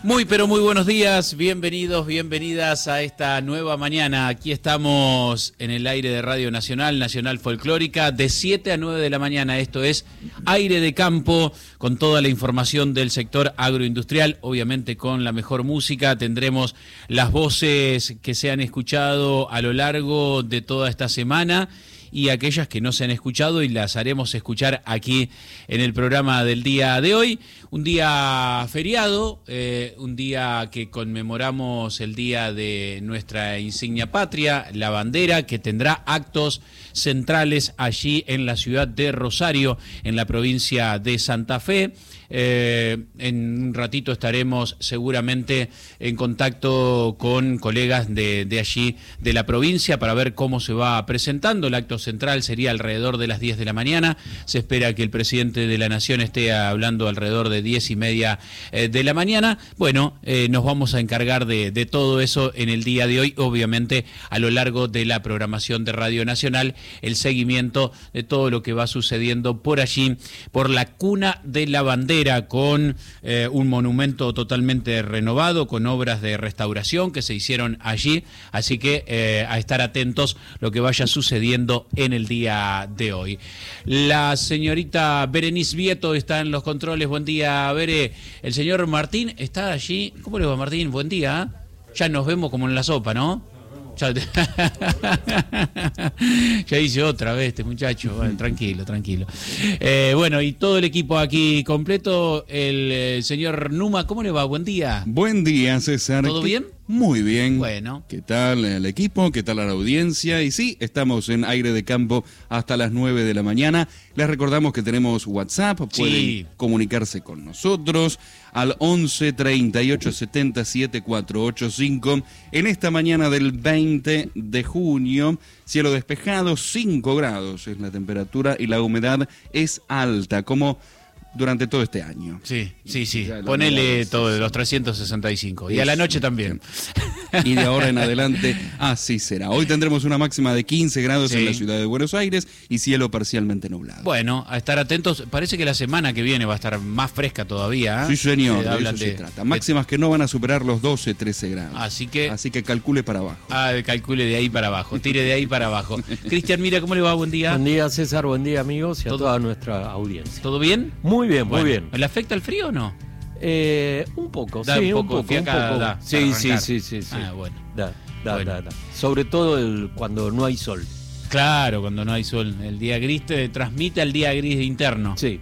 Muy, pero muy buenos días, bienvenidos, bienvenidas a esta nueva mañana. Aquí estamos en el aire de Radio Nacional, Nacional Folclórica, de 7 a 9 de la mañana. Esto es Aire de Campo, con toda la información del sector agroindustrial, obviamente con la mejor música. Tendremos las voces que se han escuchado a lo largo de toda esta semana y aquellas que no se han escuchado y las haremos escuchar aquí en el programa del día de hoy. Un día feriado, un día que conmemoramos el día de nuestra insignia patria, la bandera, que tendrá actos centrales allí en la ciudad de Rosario, en la provincia de Santa Fe. En un ratito estaremos seguramente en contacto con colegas de allí, de la provincia, para ver cómo se va presentando. El acto central sería alrededor de las 10 de la mañana. Se espera que el presidente de la Nación esté hablando alrededor de 10:30 de la mañana. Bueno, nos vamos a encargar de todo eso en el día de hoy, obviamente a lo largo de la programación de Radio Nacional, el seguimiento de todo lo que va sucediendo por allí, por la cuna de la bandera, con un monumento totalmente renovado, con obras de restauración que se hicieron allí, así que a estar atentos lo que vaya sucediendo en el día de hoy. La señorita Berenice Vieto está en los controles. Buen día, Bere. El señor Martín está allí. ¿Cómo le va, Martín? Buen día. Ya nos vemos como en la sopa, ¿no? Ya hice otra vez este muchacho. Bueno, tranquilo. Bueno, y todo el equipo aquí completo. El señor Numa, ¿cómo le va? Buen día. Buen día, César. ¿Todo bien? Muy bien. Bueno. ¿Qué tal el equipo? ¿Qué tal la audiencia? Y sí, estamos en Aire de Campo hasta las 9 de la mañana. Les recordamos que tenemos WhatsApp, pueden comunicarse con nosotros al 11 38 70 7485. En esta mañana del 20 de junio, cielo despejado, 5 grados es la temperatura y la humedad es alta, como durante todo este año. Sí. Ponele todo de los 365. Y a la noche también. Y de ahora en adelante así será. Hoy tendremos una máxima de 15 grados en la ciudad de Buenos Aires y cielo parcialmente nublado. Bueno, a estar atentos. Parece que la semana que viene va a estar más fresca todavía. Sí, señor, de eso se trata. Máximas que no van a superar los 12, 13 grados. Así que calcule para abajo. Calcule de ahí para abajo. Tire de ahí para abajo. Cristian, mira, ¿cómo le va? Buen día. Buen día, César. Buen día, amigos, y a toda nuestra audiencia. ¿Todo bien? Muy bien, muy bien. ¿Le afecta el frío o no? Un poco, sí, un poco. Sí. Bueno. Da. Sobre todo cuando no hay sol. Claro, cuando no hay sol. El día gris te transmite al día gris interno. Sí.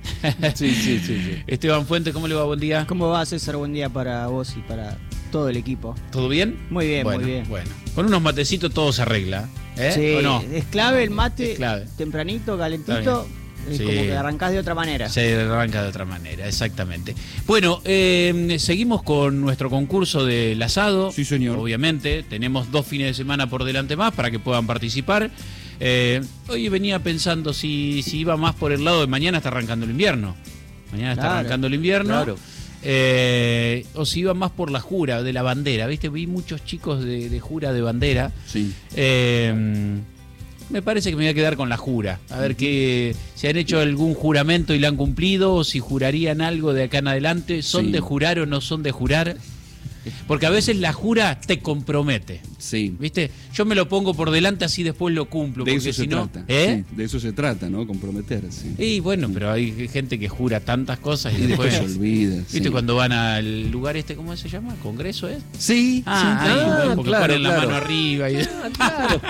Esteban Fuentes, ¿cómo le va? Buen día. ¿Cómo va, César? Buen día para vos y para todo el equipo. ¿Todo bien? Muy bien, muy bien. Bueno, con unos matecitos todo se arregla. Sí, ¿O no? es clave el mate, tempranito, calentito. Es como que arrancás de otra manera. Se arranca de otra manera, exactamente. Bueno, seguimos con nuestro concurso del asado. Sí, señor. Obviamente, tenemos 2 fines de semana por delante más para que puedan participar. Hoy venía pensando si iba más por el lado de mañana está arrancando el invierno. Claro. O si iba más por la jura de la bandera. ¿Viste? Vi muchos chicos de jura de bandera. Sí. Me parece que me voy a quedar con la jura. A ver si han hecho algún juramento y lo han cumplido, o si jurarían algo de acá en adelante. ¿Son de jurar o no son de jurar? Porque a veces la jura te compromete. Sí. ¿Viste? Yo me lo pongo por delante, así después lo cumplo. De eso se trata. Sí, de eso se trata, ¿no? Comprometerse. Y bueno, pero hay gente que jura tantas cosas y después se olvida. ¿Viste? Cuando van al lugar ¿cómo se llama? ¿Congreso es? Sí. Porque ponen la mano arriba. Y... Claro.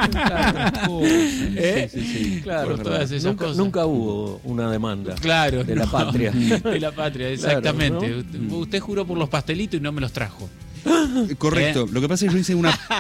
Sí. Claro. Por todas esas cosas. Nunca hubo una demanda. Claro. De la patria. De la patria, exactamente. Claro, ¿no? Usted juró por los pastelitos y no me los trajo. Correcto, lo que pasa es que yo hice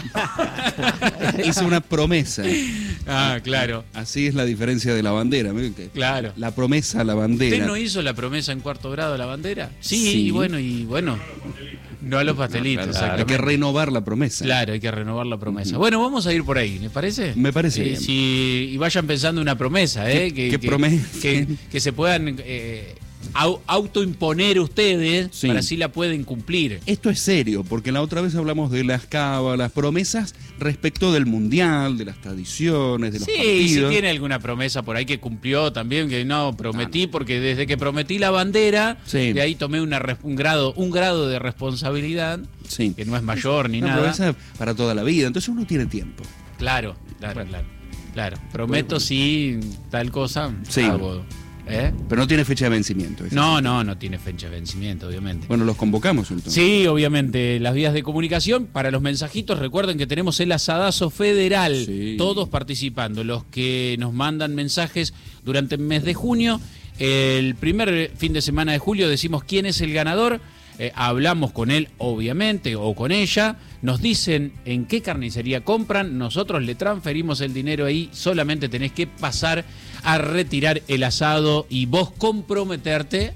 una promesa. Claro. Así es la diferencia de la bandera. Claro. La promesa a la bandera. ¿Usted no hizo la promesa en 4º grado a la bandera? Sí. Y bueno. No a los pastelitos. Claro, hay que renovar la promesa. Claro, hay que renovar la promesa. Bueno, vamos a ir por ahí, ¿les parece? Me parece bien. Y vayan pensando una promesa, ¿Qué promesa? Que se puedan autoimponer ustedes, sí, para así la pueden cumplir. Esto es serio, porque la otra vez hablamos de las cábalas, promesas respecto del mundial, de las tradiciones, de los partidos. Sí, si tiene alguna promesa por ahí que cumplió también, que no, prometí, porque desde que prometí la bandera, sí, de ahí tomé un grado de responsabilidad, sí, que no es mayor ni una nada. promesa para toda la vida, entonces uno tiene tiempo. Claro. Prometo sí, tal cosa, sí, hago. Pero no tiene fecha de vencimiento. No tiene fecha de vencimiento, obviamente. Bueno, los convocamos entonces. Sí, obviamente, las vías de comunicación. Para los mensajitos, recuerden que tenemos el asadazo federal, sí, todos participando. Los que nos mandan mensajes durante el mes de junio, el primer fin de semana de julio decimos quién es el ganador. Hablamos con él, obviamente, o con ella, nos dicen en qué carnicería compran, nosotros le transferimos el dinero ahí, solamente tenés que pasar a retirar el asado y vos comprometerte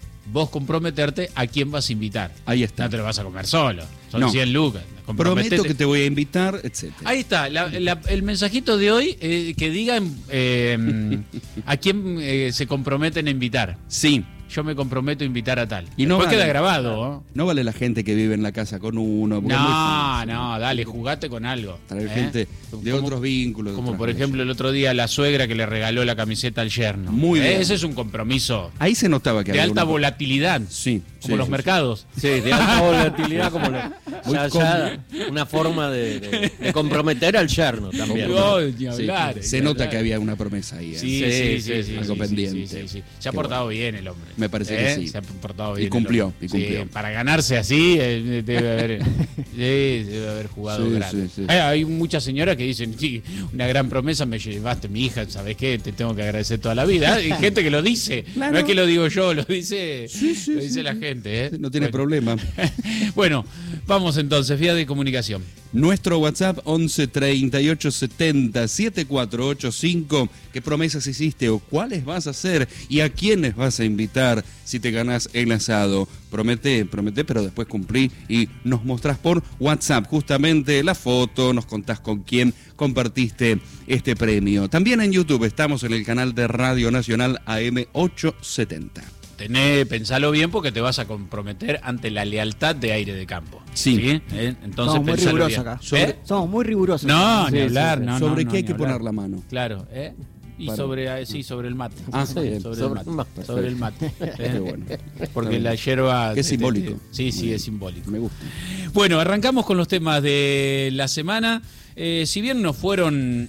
a quién vas a invitar. Ahí está. No te lo vas a comer solo, son 100 lucas. Prometo que te voy a invitar, etcétera. Ahí está, el mensajito de hoy, que digan a quién se comprometen a invitar. Sí. Yo me comprometo a invitar a tal. Y no después vale, queda grabado. No vale la gente que vive en la casa con uno. No, dale, jugate con algo. Traer gente de otros vínculos. Como por ejemplo el otro día la suegra que le regaló la camiseta al yerno. Muy bien. Ese es un compromiso. Ahí se notaba que de había alta volatilidad. Sí. Como los mercados. Sí, de alta volatilidad como ya una forma de comprometer al yerno también. Se nota que había una promesa ahí. Sí. Algo pendiente. Sí. Se ha portado bien el hombre. Me parece que sí. Se ha portado bien. Y cumplió. Sí, para ganarse así debe haber jugado grande. Sí. Hay muchas señoras que dicen, sí, una gran promesa me llevaste, mi hija, ¿sabes qué? Te tengo que agradecer toda la vida. Hay gente que lo dice. Claro. No es que lo digo yo, lo dice la gente. No tiene problema. Bueno, vamos entonces, vía de comunicación. Nuestro WhatsApp 11 38 70 7485. ¿Qué promesas hiciste o cuáles vas a hacer y a quiénes vas a invitar si te ganás el asado? Promete, pero después cumplí y nos mostrás por WhatsApp justamente la foto, nos contás con quién compartiste este premio. También en YouTube estamos en el canal de Radio Nacional AM 870. Pensalo bien porque te vas a comprometer ante la lealtad de Aire de Campo. Sí. Entonces somos muy rigurosos acá. Somos muy rigurosos. No, ni hablar. No, ¿Sobre qué hay que poner la mano? Claro, y sobre el mate. Sobre el mate. Qué bueno. Porque la yerba... Es simbólico. Sí, es simbólico. Me gusta. Bueno, arrancamos con los temas de la semana. Si bien no fue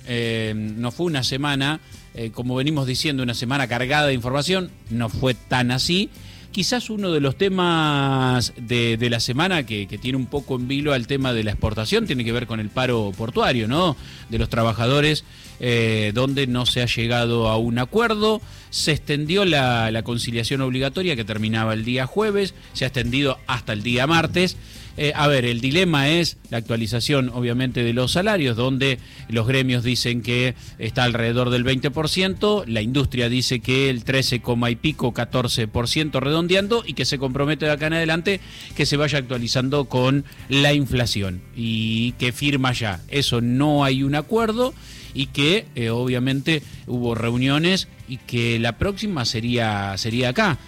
una semana, como venimos diciendo, una semana cargada de información, no fue tan así. Quizás uno de los temas de la semana que tiene un poco en vilo al tema de la exportación tiene que ver con el paro portuario, ¿no? De los trabajadores, donde no se ha llegado a un acuerdo. Se extendió la conciliación obligatoria que terminaba el día jueves, se ha extendido hasta el día martes. El dilema es la actualización, obviamente, de los salarios, donde los gremios dicen que está alrededor del 20%, la industria dice que el 13, y pico, 14% redondeando, y que se compromete de acá en adelante que se vaya actualizando con la inflación y que firma ya. Eso no hay un acuerdo y que obviamente hubo reuniones y que la próxima sería acá.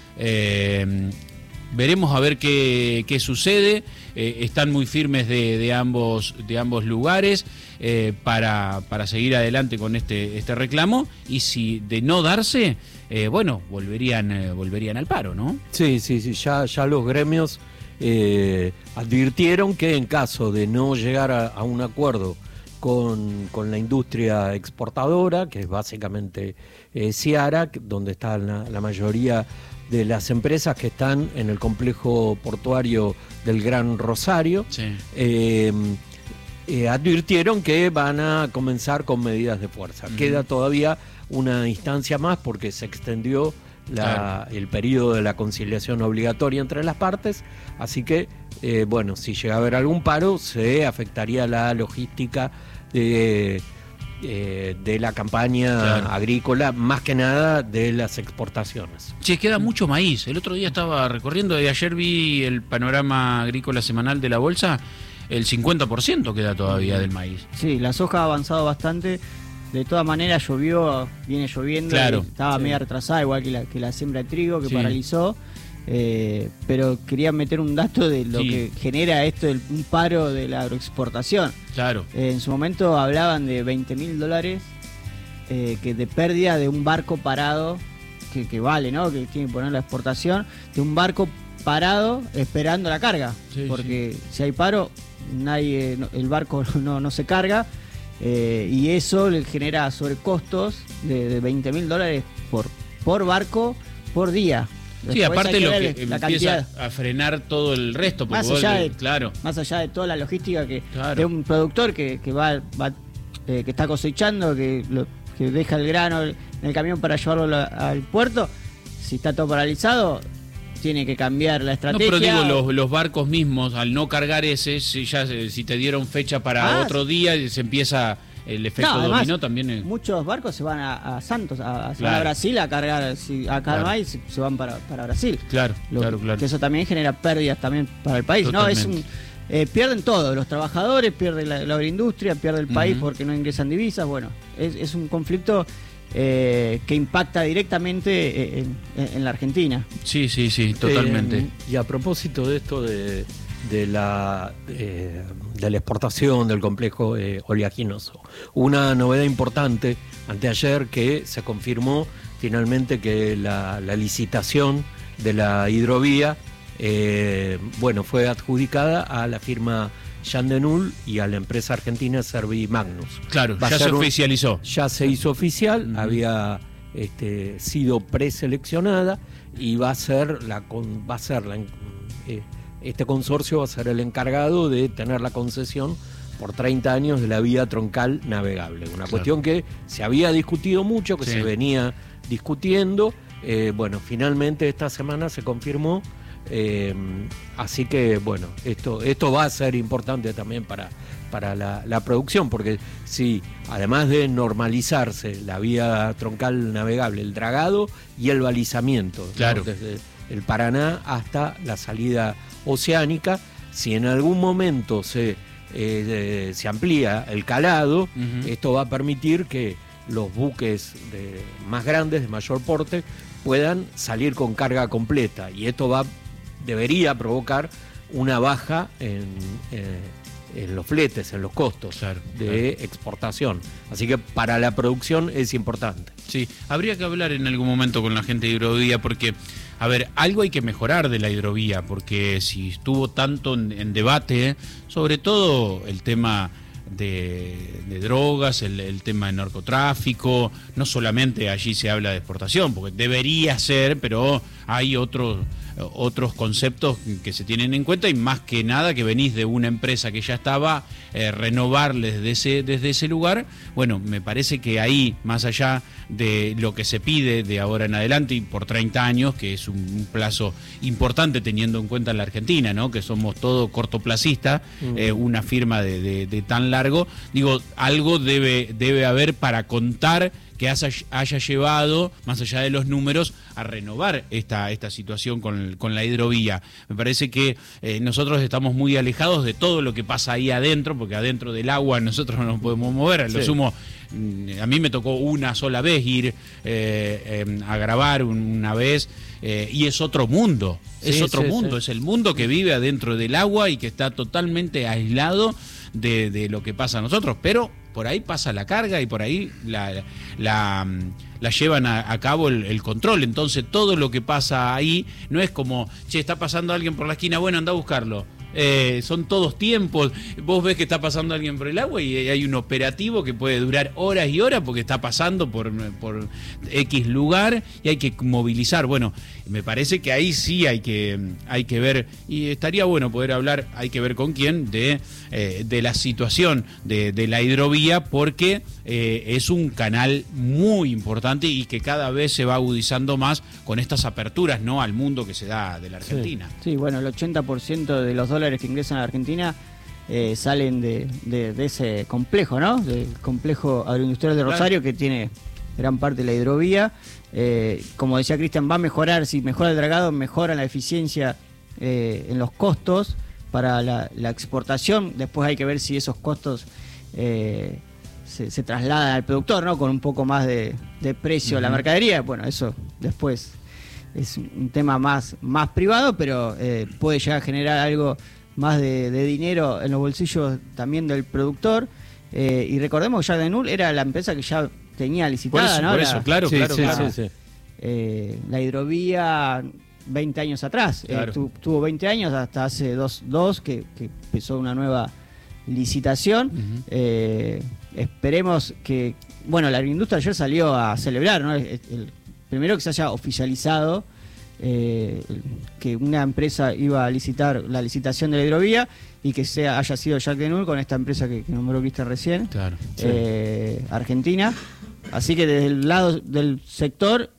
Veremos a ver qué sucede. Están muy firmes de ambos lugares para seguir adelante con este reclamo, y si de no darse, volverían al paro, ¿no? Sí, ya los gremios advirtieron que en caso de no llegar a un acuerdo con la industria exportadora, que es básicamente Ciara, donde están la mayoría de las empresas que están en el complejo portuario del Gran Rosario, sí. Advirtieron que van a comenzar con medidas de fuerza. Queda todavía una instancia más porque se extendió el periodo de la conciliación obligatoria entre las partes, así que, si llega a haber algún paro, se afectaría la logística de la campaña agrícola, más que nada de las exportaciones. Sí, queda mucho maíz. El otro día estaba recorriendo, y ayer vi el panorama agrícola semanal de la bolsa, el 50% queda todavía del maíz. Sí, la soja ha avanzado bastante. de todas maneras viene lloviendo, claro, estaba media retrasada, igual que la siembra de trigo, que paralizó. Pero quería meter un dato de lo que genera esto, un paro de la agroexportación. Claro. En su momento hablaban de $20.000 que de pérdida de un barco parado, que vale, ¿no? Que tiene que poner la exportación, de un barco parado esperando la carga. Porque si hay paro, el barco no se carga. Y eso le genera sobrecostos de $20.000 por barco por día. Sí, aparte lo que empieza a frenar todo el resto. Más allá de toda la logística de un productor que está cosechando, que deja el grano en el camión para llevarlo al puerto, si está todo paralizado, tiene que cambiar la estrategia. No, pero digo, los barcos mismos, al no cargar si te dieron fecha para otro día, se empieza el efecto dominó también. Muchos barcos se van a Santos, se van a Brasil a cargar, acá no hay, se van para Brasil. Claro. Que eso también genera pérdidas también para el país. Totalmente. Pierden todo, los trabajadores, pierde la agroindustria, pierde el país porque no ingresan divisas. Bueno, es un conflicto que impacta directamente en la Argentina. Sí, totalmente. Y a propósito de esto de la exportación del complejo oleaginoso, una novedad importante anteayer, que se confirmó finalmente que la licitación de la hidrovía fue adjudicada a la firma Jan de Null y a la empresa argentina Servimagnus. Claro, ya se oficializó. Ya se hizo oficial, había sido preseleccionada y este consorcio va a ser el encargado de tener la concesión por 30 años de la vía troncal navegable. Una cuestión que se había discutido mucho, que se venía discutiendo. Finalmente esta semana se confirmó. Así que esto va a ser importante también para la producción, porque si además de normalizarse la vía troncal navegable, el dragado y el balizamiento, ¿no? Desde el Paraná hasta la salida oceánica, si en algún momento se amplía el calado, esto va a permitir que los buques más grandes, de mayor porte, puedan salir con carga completa, y esto debería provocar una baja en los fletes, en los costos de exportación. Así que para la producción es importante. Sí, habría que hablar en algún momento con la gente de hidrovía, porque, a ver, algo hay que mejorar de la hidrovía, porque si estuvo tanto en debate, sobre todo el tema de drogas, el tema de narcotráfico, no solamente allí se habla de exportación, porque debería ser, pero hay otros conceptos que se tienen en cuenta, y más que nada que venís de una empresa que ya estaba, renovarles desde ese lugar. Bueno, me parece que ahí, más allá de lo que se pide de ahora en adelante y por 30 años, que es un plazo importante teniendo en cuenta en la Argentina, ¿no? Que somos todo cortoplacistas, una firma de tan largo, digo, algo debe haber para contar que haya llevado, más allá de los números, a renovar esta situación con la hidrovía. Me parece que nosotros estamos muy alejados de todo lo que pasa ahí adentro, porque adentro del agua nosotros no nos podemos mover. A lo sumo, a mí me tocó una sola vez ir a grabar una vez, y es otro mundo, es el mundo que vive adentro del agua y que está totalmente aislado de lo que pasa a nosotros, pero por ahí pasa la carga y por ahí la llevan a cabo el control. Entonces todo lo que pasa ahí no es como, está pasando alguien por la esquina, bueno, anda a buscarlo. Son todos tiempos. Vos ves que está pasando alguien por el agua y hay un operativo que puede durar horas y horas porque está pasando por X lugar y hay que movilizar. Bueno, me parece que ahí sí hay que ver, y estaría bueno poder hablar, hay que ver con quién, de la situación de la hidrovía, porque es un canal muy importante y que cada vez se va agudizando más con estas aperturas, ¿no?, al mundo que se da de la Argentina. Sí, bueno, el 80% de los dólares que ingresan a la Argentina salen de ese complejo, ¿no? Del complejo agroindustrial de Rosario, que tiene gran parte de la hidrovía. Como decía Cristian, va a mejorar, si mejora el dragado, mejora la eficiencia en los costos para la exportación. Después hay que ver si esos costos se traslada al productor, ¿no? Con un poco más de precio a la mercadería. Bueno, eso después es un tema más privado, pero puede llegar a generar algo más de dinero en los bolsillos también del productor. Y recordemos que Jacques Denul era la empresa que ya tenía licitada, ¿no? Por eso, claro. La hidrovía 20 años atrás. Claro. Tuvo 20 años hasta hace dos que empezó una nueva licitación. Esperemos que... Bueno, la agroindustria ayer salió a celebrar, ¿no? Primero que se haya oficializado que una empresa iba a licitar la licitación de la hidrovía y que haya sido Jacques Denul con esta empresa que nombró Cristian recién, Claro. Argentina. Así que desde el lado del sector,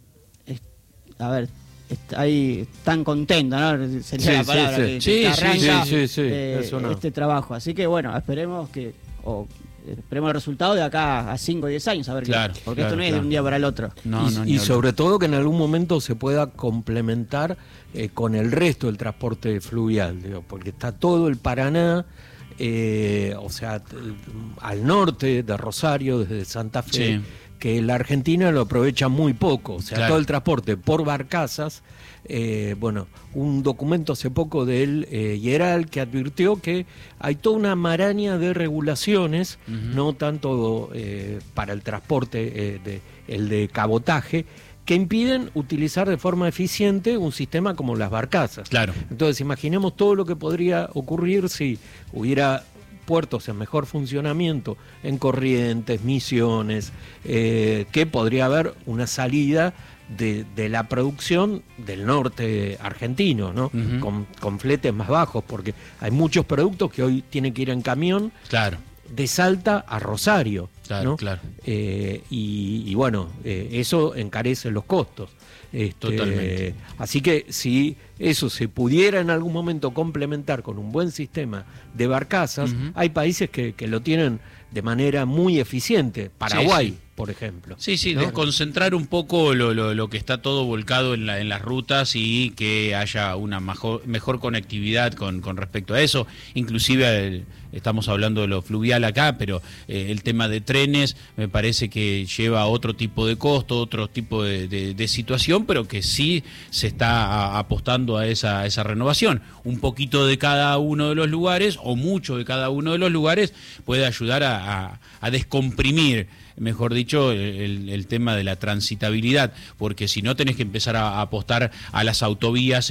ahí están contentos, ¿no? Sería la palabra que arranca este trabajo. Así que bueno, esperemos el resultado de acá a 5 o 10 años, a ver porque esto no es de un día para el otro. Y sobre todo que en algún momento se pueda complementar con el resto del transporte fluvial, porque está todo el Paraná, al norte de Rosario, desde Santa Fe, que la Argentina lo aprovecha muy poco, todo el transporte por barcazas. Un documento hace poco del Yeral que advirtió que hay toda una maraña de regulaciones, no tanto para el transporte, el de cabotaje, que impiden utilizar de forma eficiente un sistema como las barcazas. Claro. Entonces, imaginemos todo lo que podría ocurrir si hubiera puertos en mejor funcionamiento, en Corrientes, Misiones, que podría haber una salida de la producción del norte argentino, ¿no? Con fletes más bajos, porque hay muchos productos que hoy tienen que ir en camión de Salta a Rosario, ¿no? Y bueno, eso encarece los costos. Totalmente. Así que si eso se pudiera en algún momento complementar con un buen sistema de barcazas, hay países que lo tienen de manera muy eficiente. Paraguay, por ejemplo. ¿no? Desconcentrar un poco lo que está todo volcado en las rutas y que haya una mejor conectividad con respecto a eso. Inclusive estamos hablando de lo fluvial acá, pero el tema de trenes me parece que lleva otro tipo de costo, otro tipo de situación, pero que sí se está apostando a esa renovación. Un poquito de cada uno de los lugares o mucho de cada uno de los lugares puede ayudar a descomprimir, mejor dicho, el tema de la transitabilidad, porque si no tenés que empezar a apostar a las autovías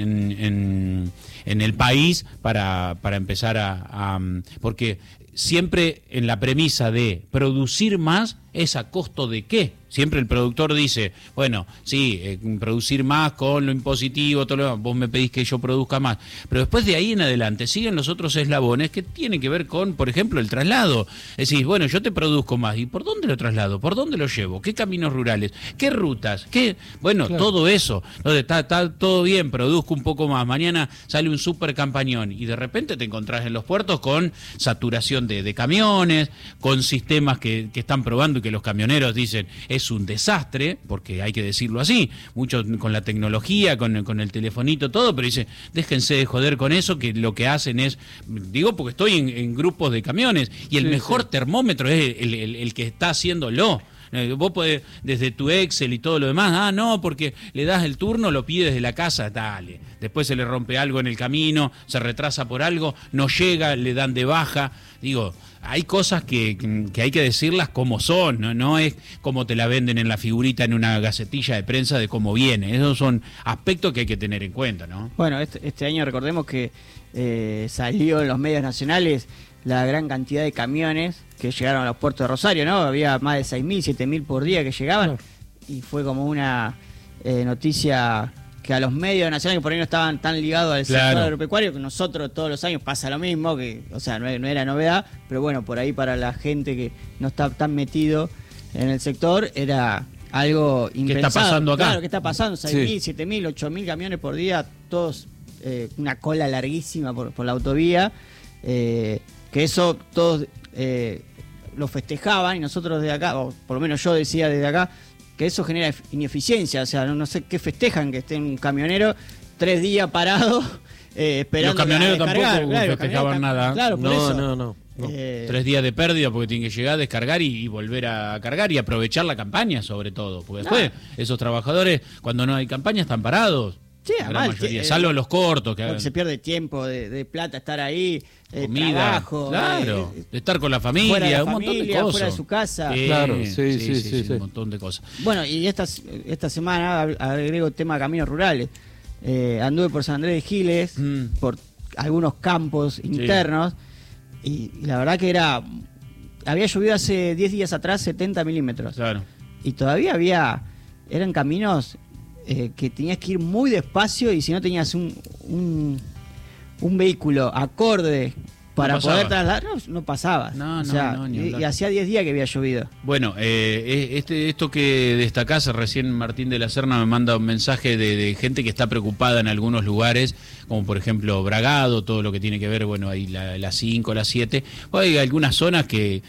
en el país para empezar porque siempre en la premisa de producir más es a costo de qué. Siempre el productor dice, bueno, sí, producir más con lo impositivo, todo lo, vos me pedís que yo produzca más. Pero después de ahí en adelante siguen los otros eslabones que tienen que ver con, por ejemplo, el traslado. Es decir, bueno, yo te produzco más. ¿Y por dónde lo traslado? ¿Por dónde lo llevo? ¿Qué caminos rurales? ¿Qué rutas? Bueno, todo eso. Entonces está todo bien, produzco un poco más. Mañana sale un super campañón y de repente te encontrás en los puertos con saturación de camiones, con sistemas que están probando y que los camioneros dicen es un desastre, porque hay que decirlo así, muchos con la tecnología, con el telefonito, todo, pero dice, déjense de joder con eso, que lo que hacen es, digo porque estoy en grupos de camiones, y el mejor termómetro es el que está haciéndolo. Vos podés, desde tu Excel y todo lo demás, no, porque le das el turno, lo pides de la casa, dale. Después se le rompe algo en el camino, se retrasa por algo, no llega, le dan de baja. Digo, hay cosas que hay que decirlas como son, no es como te la venden en la figurita en una gacetilla de prensa de cómo viene. Esos son aspectos que hay que tener en cuenta, ¿no? Bueno, este año recordemos que salió en los medios nacionales la gran cantidad de camiones que llegaron a los puertos de Rosario, ¿no? Había más de 6.000, 7.000 por día que llegaban, y fue como una noticia que a los medios nacionales que por ahí no estaban tan ligados al sector agropecuario, que nosotros todos los años pasa lo mismo, que, o sea, no era novedad, pero bueno, por ahí para la gente que no está tan metido en el sector, era algo impensado. ¿Qué está pasando acá? Claro, ¿qué está pasando? 6.000, 7.000, 8.000 camiones por día, todos una cola larguísima por la autovía, que eso todos lo festejaban, y nosotros desde acá, o por lo menos yo decía desde acá, que eso genera ineficiencia. O sea, no sé qué festejan que esté un camionero 3 días parado esperando. Los camioneros a descargar, tampoco festejaban nada. Claro, por eso. No. 3 días de pérdida porque tienen que llegar, descargar y volver a cargar y aprovechar la campaña sobre todo. Porque después esos trabajadores, cuando no hay campaña, están parados. Sí, la gran además, mayoría, salvo los cortos. Porque se pierde tiempo de plata estar ahí, comida, trabajo, claro, de estar con la fuera familia, de la un montón de familia, cosas. fuera de su casa. Claro, sí. Un montón de cosas. Bueno, y esta semana agrego el tema de caminos rurales. Anduve por San Andrés de Giles, por algunos campos internos, y la verdad que había llovido hace 10 días atrás 70 milímetros. Claro. Y todavía eran caminos que tenías que ir muy despacio, y si no tenías un vehículo acorde para poder trasladar, no pasabas. Y hacía 10 días que había llovido. Bueno, esto que destacás, recién Martín de la Serna me manda un mensaje de gente que está preocupada en algunos lugares, como por ejemplo Bragado, todo lo que tiene que ver, bueno, ahí las 5, las 7. Hay algunas zonas que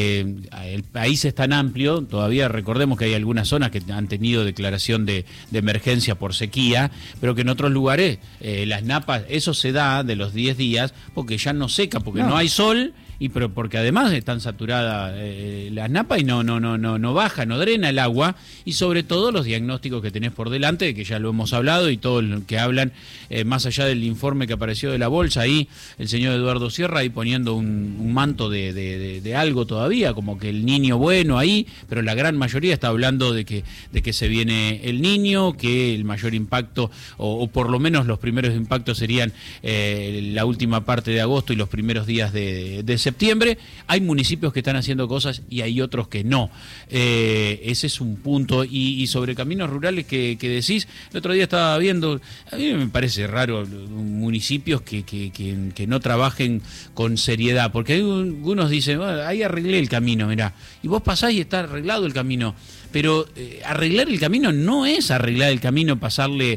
el país es tan amplio, todavía recordemos que hay algunas zonas que han tenido declaración de emergencia por sequía, pero que en otros lugares las napas, eso se da de los 10 días porque ya no seca, porque no hay sol, pero porque además están saturadas las napas y no baja, no drena el agua, y sobre todo los diagnósticos que tenés por delante, que ya lo hemos hablado, y todo lo que hablan, más allá del informe que apareció de la bolsa, ahí el señor Eduardo Sierra ahí poniendo un manto de algo todavía, como que el niño bueno ahí, pero la gran mayoría está hablando de que se viene el niño, que el mayor impacto, o por lo menos los primeros impactos serían la última parte de agosto y los primeros días de septiembre. Hay municipios que están haciendo cosas y hay otros que no. Ese es un punto. Y sobre caminos rurales que decís, el otro día estaba viendo, a mí me parece raro municipios que no trabajen con seriedad, porque hay algunos dicen, bueno, ahí arreglé el camino, mirá, y vos pasás y está arreglado el camino. Pero arreglar el camino no es arreglar el camino, pasarle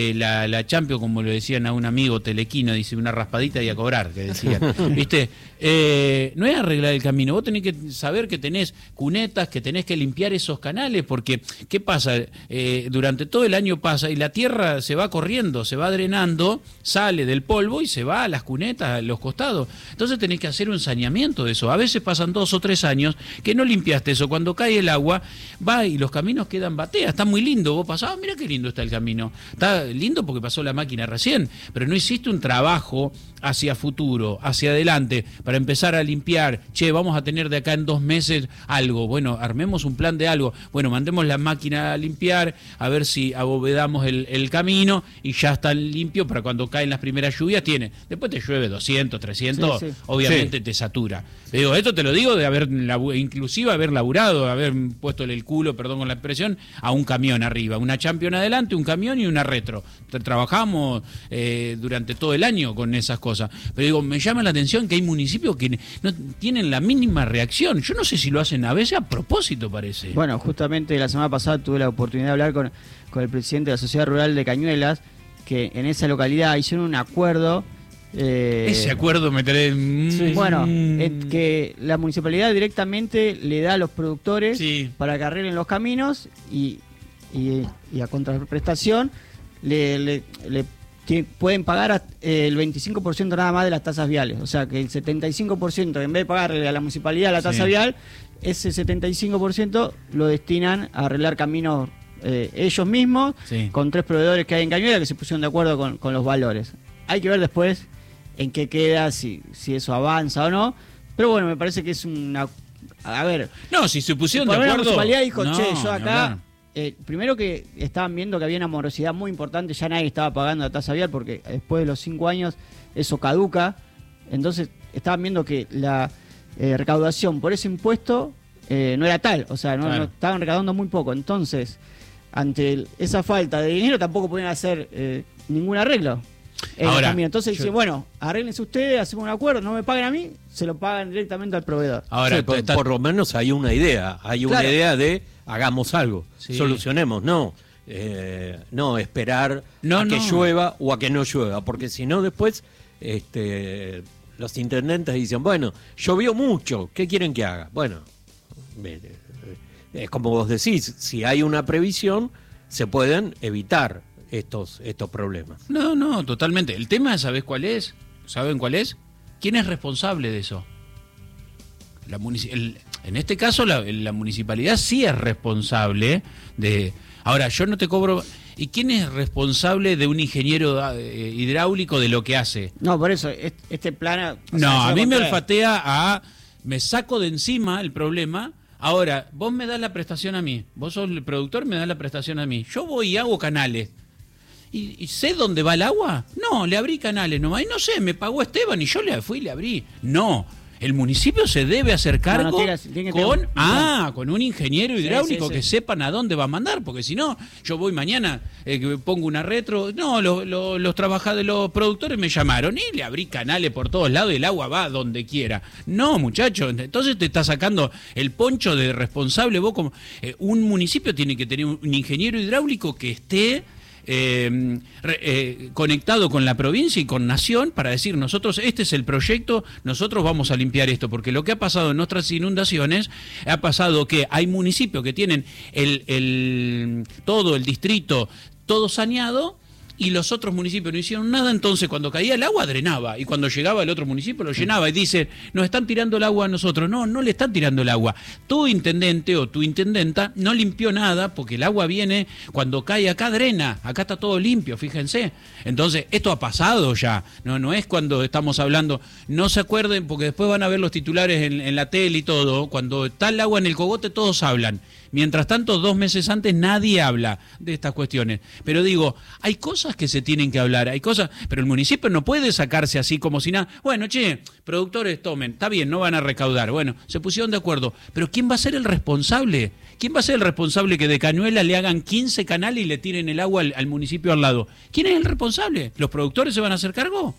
la Champions, como lo decían a un amigo telequino, dice, una raspadita y a cobrar, que decían, ¿viste? No es arreglar el camino, vos tenés que saber que tenés cunetas, que tenés que limpiar esos canales, porque, ¿qué pasa? Durante todo el año pasa y la tierra se va corriendo, se va drenando, sale del polvo y se va a las cunetas, a los costados. Entonces tenés que hacer un saneamiento de eso. A veces pasan 2 o 3 años que no limpiaste eso. Cuando cae el agua, va y los caminos quedan bateas. Está muy lindo. Vos pasás, mira qué lindo está el camino. Está lindo porque pasó la máquina recién, pero no hiciste un trabajo hacia futuro, hacia adelante, para empezar a limpiar. Che, vamos a tener de acá en 2 meses algo. Bueno, armemos un plan de algo. Bueno, mandemos la máquina a limpiar, a ver si abovedamos el camino y ya está limpio para cuando caen las primeras lluvias. Después te llueve 200, 300, obviamente te satura. Te digo, esto te lo digo de inclusive haber laburado, haber puesto el culo, perdón con la expresión, a un camión arriba, una Champion adelante, un camión y una retro. Trabajamos durante todo el año con esas cosas. Pero digo, me llama la atención que hay municipios que no tienen la mínima reacción. Yo no sé si lo hacen a veces a propósito, parece. Bueno, justamente la semana pasada tuve la oportunidad de hablar con el presidente de la Sociedad Rural de Cañuelas, que en esa localidad hicieron un acuerdo. Ese acuerdo me trae... Bueno, que la municipalidad directamente le da a los productores para que arreglen los caminos y a contraprestación pueden pagar el 25% nada más de las tasas viales. O sea que el 75%, en vez de pagarle a la municipalidad la tasa vial, ese 75% lo destinan a arreglar caminos ellos mismos, con 3 proveedores que hay en Cañuelas que se pusieron de acuerdo con los valores. Hay que ver después en qué queda, si eso avanza o no. Pero bueno, me parece que es una... A ver... No, si se pusieron de acuerdo... La municipalidad dijo, yo acá... primero que estaban viendo que había una morosidad muy importante, ya nadie estaba pagando la tasa vial porque después de los 5 años eso caduca. Entonces estaban viendo que la recaudación por ese impuesto no era tal. O sea, no estaban recaudando muy poco. Entonces, ante esa falta de dinero tampoco podían hacer ningún arreglo. Ahora, entonces dicen, bueno, arréglense ustedes, hacemos un acuerdo, no me paguen a mí, se lo pagan directamente al proveedor. Ahora, por lo menos hay una idea, una idea de hagamos algo, solucionemos, no esperar a que llueva o a que no llueva, porque si no después los intendentes dicen, bueno, llovió mucho, ¿qué quieren que haga? Bueno, es como vos decís, si hay una previsión, se pueden evitar estos problemas. No, totalmente. El tema, ¿sabés cuál es? ¿Saben cuál es? ¿Quién es responsable de eso? En este caso, la municipalidad sí es responsable de... Ahora, yo no te cobro... ¿Y quién es responsable de un ingeniero hidráulico de lo que hace? No, por eso, este plan... No, a mí me olfatea me saco de encima el problema. Ahora, vos me das la prestación a mí. Vos sos el productor, me das la prestación a mí. Yo voy y hago canales. ¿Y sé dónde va el agua? No, le abrí canales nomás. Y no sé, me pagó Esteban y yo le fui y le abrí. No, el municipio se debe hacer cargo con un ingeniero hidráulico que sepan a dónde va a mandar, porque si no, yo voy mañana, pongo una retro. No, los trabajadores, los productores me llamaron y le abrí canales por todos lados y el agua va donde quiera. No, muchachos, entonces te está sacando el poncho de responsable. Vos como un municipio tiene que tener un ingeniero hidráulico que esté conectado con la provincia y con Nación para decir, nosotros, este es el proyecto, nosotros vamos a limpiar esto, porque lo que ha pasado en nuestras inundaciones, ha pasado que hay municipios que tienen todo el distrito, todo saneado, y los otros municipios no hicieron nada. Entonces cuando caía el agua drenaba, y cuando llegaba el otro municipio lo llenaba, y dice, nos están tirando el agua a nosotros. No le están tirando el agua. Tu intendente o tu intendenta no limpió nada, porque el agua viene, cuando cae acá drena, acá está todo limpio, fíjense. Entonces esto ha pasado ya, no es cuando estamos hablando, no se acuerden, porque después van a ver los titulares en la tele y todo, cuando está el agua en el cogote todos hablan. Mientras tanto, 2 meses antes nadie habla de estas cuestiones. Pero digo, hay cosas que se tienen que hablar, hay cosas, pero el municipio no puede sacarse así como si nada. Bueno, productores tomen, está bien, no van a recaudar. Bueno, se pusieron de acuerdo. Pero ¿quién va a ser el responsable? ¿Quién va a ser el responsable que de Cañuelas le hagan 15 canales y le tiren el agua al municipio al lado? ¿Quién es el responsable? ¿Los productores se van a hacer cargo?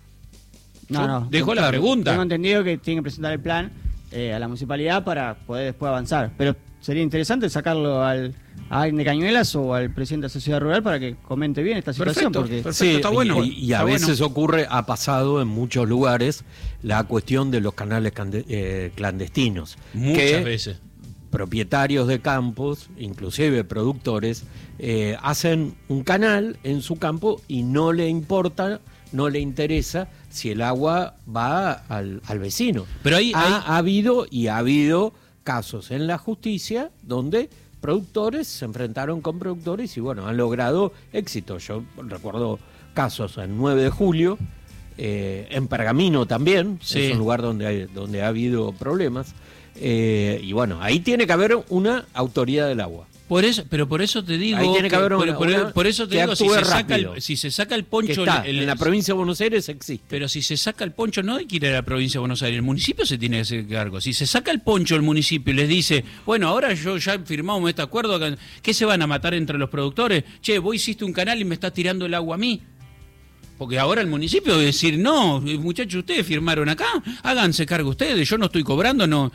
No. Dejo la pregunta. Tengo entendido que tienen que presentar el plan a la municipalidad para poder después avanzar. Pero sería interesante sacarlo a alguien de Cañuelas o al presidente de la sociedad rural para que comente bien esta situación. Perfecto, sí, está bueno. Y a veces ha pasado en muchos lugares la cuestión de los canales clandestinos. Muchas veces. Propietarios de campos, inclusive productores, hacen un canal en su campo y no le importa, no le interesa si el agua va al vecino. Pero ha habido casos en la justicia donde productores se enfrentaron con productores y bueno, han logrado éxito. Yo recuerdo casos en 9 de julio, en Pergamino también, sí. Es un lugar donde ha habido problemas. Y bueno, ahí tiene que haber una autoridad del agua. Por eso te digo, ahí tiene que haber por eso te digo, si se saca el poncho en la provincia de Buenos Aires existe. Pero si se saca el poncho, no hay que ir a la provincia de Buenos Aires, el municipio se tiene que hacer cargo. Si se saca el poncho el municipio y les dice, bueno, ahora yo ya firmamos este acuerdo, ¿qué se van a matar entre los productores? Vos hiciste un canal y me estás tirando el agua a mí. Porque ahora el municipio debe decir, no, muchachos, ustedes firmaron acá, háganse cargo ustedes, yo no estoy cobrando, no.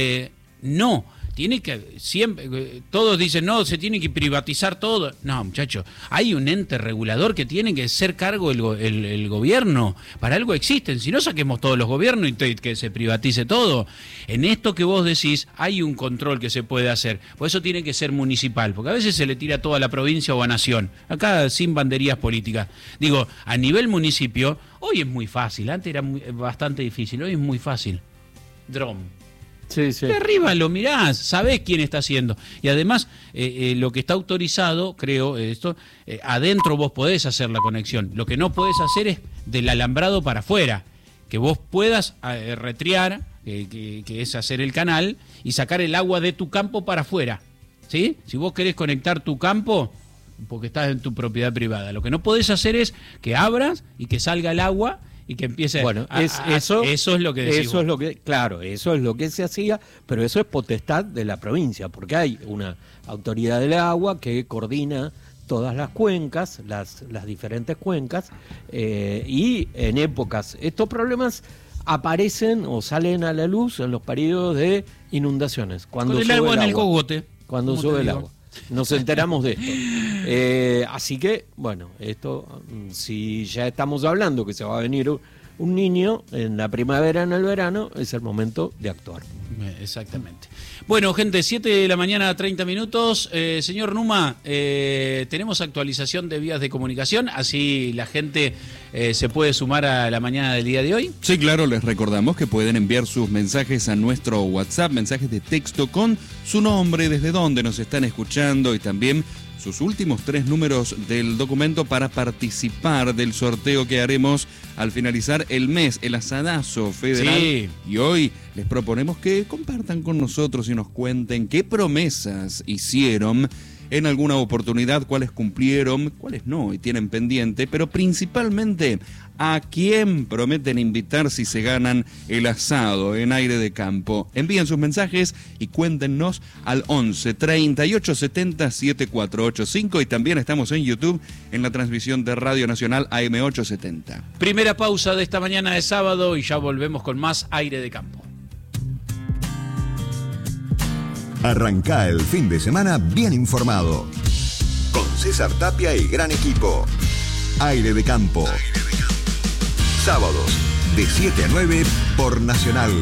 Tiene que, siempre, todos dicen, no, se tiene que privatizar todo. No, muchachos, hay un ente regulador que tiene que ser cargo el gobierno. Para algo existen, si no saquemos todos los gobiernos y que se privatice todo. En esto que vos decís, hay un control que se puede hacer. Por eso tiene que ser municipal, porque a veces se le tira todo a la provincia o a nación. Acá sin banderías políticas. Digo, a nivel municipio, hoy es muy fácil, antes era bastante difícil, hoy es muy fácil. Sí. De arriba lo mirás, sabés quién está haciendo. Y además, lo que está autorizado, creo, adentro vos podés hacer la conexión. Lo que no podés hacer es del alambrado para afuera. Que vos puedas retrear, que es hacer el canal, y sacar el agua de tu campo para afuera. ¿Sí? Si vos querés conectar tu campo, porque estás en tu propiedad privada. Lo que no podés hacer es que abras y que salga el agua y que empiece eso es lo que decís vos. Eso es lo que se hacía, pero eso es potestad de la provincia, porque hay una autoridad del agua que coordina todas las cuencas, las diferentes cuencas, y en épocas estos problemas aparecen o salen a la luz en los periodos de inundaciones, cuando con el agua en el cogote, cuando sube el agua. Nos enteramos de esto. Así que, bueno, esto, si ya estamos hablando que se va a venir un niño en la primavera, en el verano, es el momento de actuar. Exactamente. Bueno, gente, 7 de la mañana, 30 minutos. Señor Numa, tenemos actualización de vías de comunicación, así la gente se puede sumar a la mañana del día de hoy. Sí, claro, les recordamos que pueden enviar sus mensajes a nuestro WhatsApp, mensajes de texto con su nombre, desde dónde nos están escuchando y también sus últimos 3 números del documento para participar del sorteo que haremos al finalizar el mes, el asadazo federal. Sí. Y hoy les proponemos que compartan con nosotros y nos cuenten qué promesas hicieron en alguna oportunidad, cuáles cumplieron, cuáles no y tienen pendiente, pero principalmente a quién prometen invitar si se ganan el asado en Aire de Campo. Envíen sus mensajes y cuéntenos al 11 38 70 7485 y también estamos en YouTube en la transmisión de Radio Nacional AM870. Primera pausa de esta mañana de sábado y ya volvemos con más Aire de Campo. Arrancá el fin de semana bien informado. Con César Tapia y gran equipo. Aire de Campo. Sábados, de 7 a 9 por Nacional.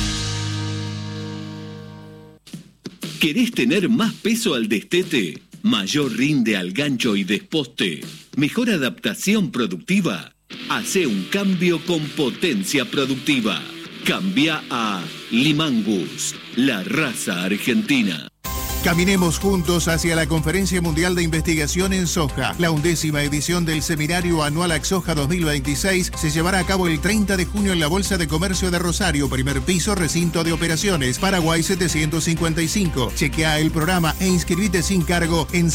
¿Querés tener más peso al destete? ¿Mayor rinde al gancho y desposte? ¿Mejor adaptación productiva? Hacé un cambio con potencia productiva. Cambia a Limangus, la raza argentina. Caminemos juntos hacia la Conferencia Mundial de Investigación en Soja. La 11ª edición del Seminario Anual AXOJA 2026 se llevará a cabo el 30 de junio en la Bolsa de Comercio de Rosario, primer piso, recinto de operaciones, Paraguay 755. Chequea el programa e inscribite sin cargo en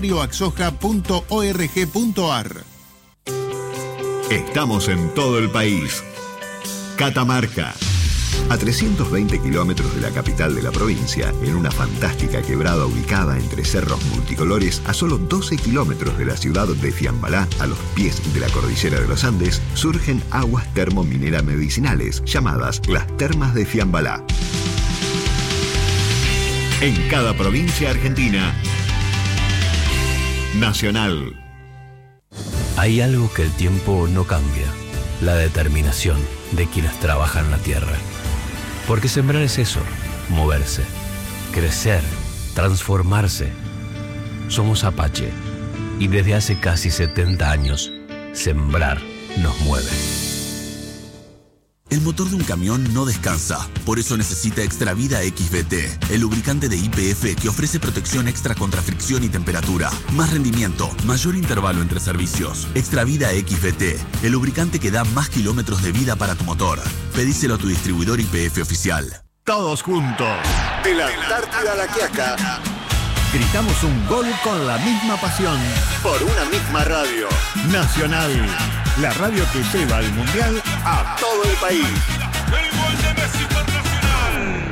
seminarioaxoja.org.ar. Estamos en todo el país. Catamarca. A 320 kilómetros de la capital de la provincia, en una fantástica quebrada ubicada entre cerros multicolores, a solo 12 kilómetros de la ciudad de Fiambalá, a los pies de la cordillera de los Andes, surgen aguas termominera medicinales, llamadas las Termas de Fiambalá. En cada provincia argentina, Nacional. Hay algo que el tiempo no cambia, la determinación de quienes trabajan la tierra. Porque sembrar es eso, moverse, crecer, transformarse. Somos Apache y desde hace casi 70 años, sembrar nos mueve. El motor de un camión no descansa, por eso necesita Extravida XVT, el lubricante de YPF que ofrece protección extra contra fricción y temperatura, más rendimiento, mayor intervalo entre servicios. Extravida XVT, el lubricante que da más kilómetros de vida para tu motor. Pedíselo a tu distribuidor YPF oficial. Todos juntos, de la Antártida a la Quiaca. Gritamos un gol con la misma pasión, por una misma radio. Nacional, la radio que lleva el Mundial a todo el país. El gol de Messi Internacional.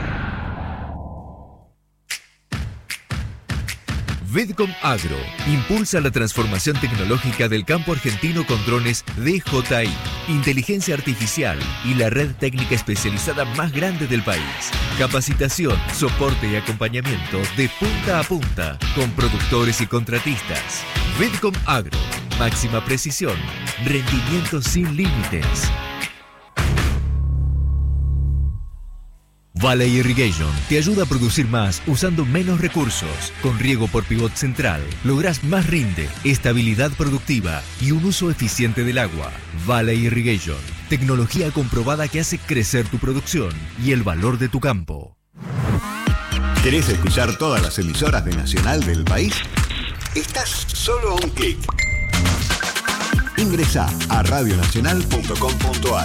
Vedcom Agro impulsa la transformación tecnológica del campo argentino con drones DJI, inteligencia artificial y la red técnica especializada más grande del país. Capacitación, soporte y acompañamiento de punta a punta con productores y contratistas. Vedcom Agro, máxima precisión, rendimiento sin límites. Valley Irrigation te ayuda a producir más usando menos recursos. Con riego por pivot central, lográs más rinde, estabilidad productiva y un uso eficiente del agua. Valley Irrigation, tecnología comprobada que hace crecer tu producción y el valor de tu campo. ¿Querés escuchar todas las emisoras de Nacional del país? Estás solo a un clic. Ingresá a radionacional.com.ar.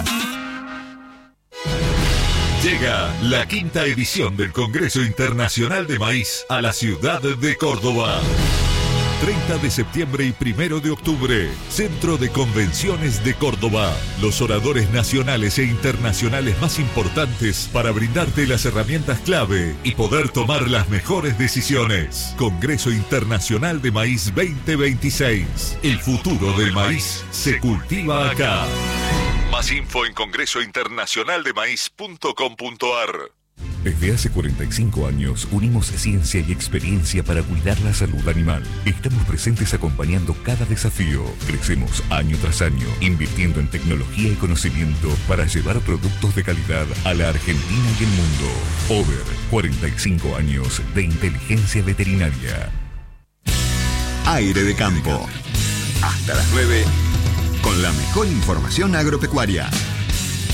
Llega la 5ª edición del Congreso Internacional de Maíz a la ciudad de Córdoba. 30 de septiembre y 1 de octubre, Centro de Convenciones de Córdoba. Los oradores nacionales e internacionales más importantes para brindarte las herramientas clave y poder tomar las mejores decisiones. Congreso Internacional de Maíz 2026. El futuro del maíz se cultiva acá. Más info en congresointernacionaldemaíz.com.ar. Desde hace 45 años unimos ciencia y experiencia para cuidar la salud animal. Estamos presentes acompañando cada desafío. Crecemos año tras año, invirtiendo en tecnología y conocimiento para llevar productos de calidad a la Argentina y el mundo. Over, 45 años de inteligencia veterinaria. Aire de Campo. Hasta las 9, con la mejor información agropecuaria.